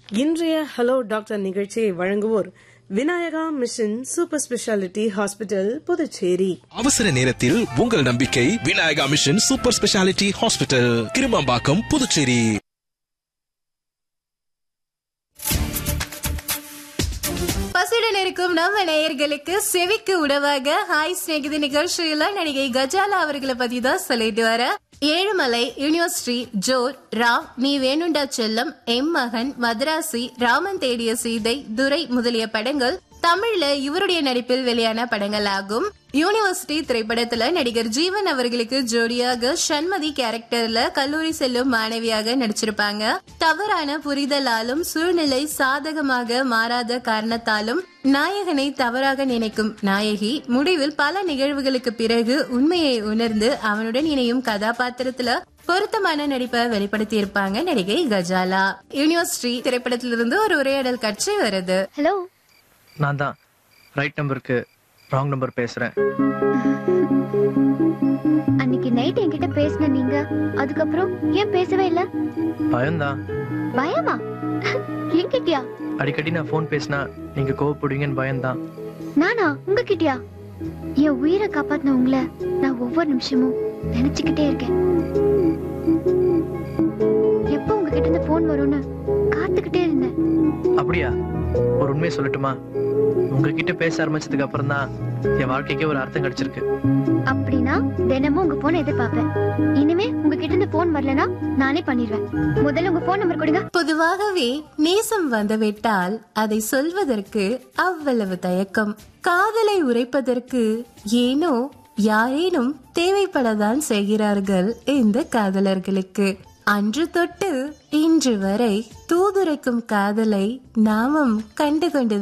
இன்றைய hello doctor நிகழ்ச்சியை வழங்குவோர் Vinayaka mission super speciality hospital, Puducherry. அவசர நேரத்தில் உங்கள் நம்பிக்கை Vinayaka mission super speciality hospital, Kirumampakkam, Puducherry. பசியுடன் இருக்கும் நம்ம நேயர்களுக்கு செவிக்கு உணவாக ஹாய் ஸ்நேகிதி நிகழ்ச்சியில நடிகை கஜாலா அவர்களை பத்தி தான் சொல்லிட்டு வர. ஏழுமலை, யூனிவர்சிட்டி, ஜோர், ராவ், நீ வேணுண்டா செல்லம், எம் மகன், மதராசி, ராமன் தேடிய சீதை, துரை முதலிய படங்கள் தமிழ்ல இவருடைய நடிப்பில் வெளியான படங்கள் ஆகும். யூனிவர்சிட்டி திரைப்படத்துல நடிகர் ஜீவன் அவர்களுக்கு ஜோடியாக சண்மதி கேரக்டர்ல கல்லூரி செல்லும் மாணவியாக நடிச்சிருப்பாங்க. தவறான புரிதலாலும் சூழ்நிலை சாதகமாக மாறாத காரணத்தாலும் நாயகனை தவறாக நினைக்கும் நாயகி முடிவில் பல நிகழ்வுகளுக்கு பிறகு உண்மையை உணர்ந்து அவனுடன் இணையும் கதாபாத்திரத்துல பொருத்தமான நடிப்பை வெளிப்படுத்தி இருப்பாங்க நடிகை கஜாலா. யூனிவர்சிட்டி திரைப்படத்திலிருந்து ஒரு உரையாடல் காட்சி வருது. ஹலோ, நான் தான் ரைட் நம்பருக்கு ராங் நம்பர் பேசுறேன். அன்னைக்கு நைட் என்கிட்ட பேசின நீங்க அதுக்கப்புறம் ஏன் பேசவே இல்ல? பயம்தான். பயமா? என்கிட்டயா? அடிக்கடி நான் போன் பேசினா நீங்க கோவப்படுவீங்கன்னு பயம்தான். நானா? உங்ககிட்டயா? என் உயிரை காப்பாத்தின உங்களை நான் ஒவ்வொரு நிமிஷமும் நினைச்சுக்கிட்டே இருக்கேன். எப்போ உங்ககிட்ட இருந்து போன் வரும்னு காத்துக்கிட்டே இருந்தேன். அப்படியா? ஒரு உண்மையை சொல்லட்டுமா? உங்ககிட்ட பேச ஆரம்பிச்சதுக்கு அப்புறம் தான் என் வாழ்க்கைக்கே ஒரு அர்த்தம் கிடைச்சிருக்கு. அப்படின்னா தினமும் உங்க போனை எதிர்பார்ப்பேன். இனிமே உங்ககிட்ட இருந்து போன் வரலனா நானே பண்ணிடுவேன். முதல்ல உங்க போன் நம்பர் கொடுங்க. பொதுவாகவே நேசம் வந்துவிட்டால் அதை சொல்வதற்கு அவ்வளவு தயக்கம். காதலை உரைப்பதற்கு ஏனோ யாரேனும் தேவைப்படத்தான் செய்கிறார்கள் இந்த காதலர்களுக்கு. அன்று தொட்டு இன்று வரை தூதுரைக்கும் காதலை நாமும் கண்டுகொண்டு